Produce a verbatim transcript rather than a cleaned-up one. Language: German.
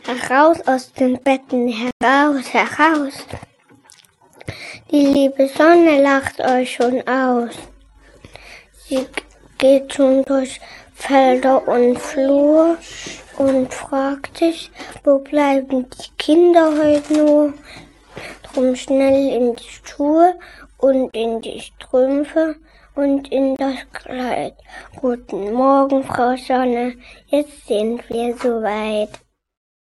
Heraus aus den Betten, heraus, heraus. Die liebe Sonne lacht euch schon aus. Sie geht schon durch Felder und Flur und fragt sich, wo bleiben die Kinder heute nur? Drum schnell in die Schuhe und in die Strümpfe und in das Kleid. Guten Morgen, Frau Sonne, jetzt sind wir soweit.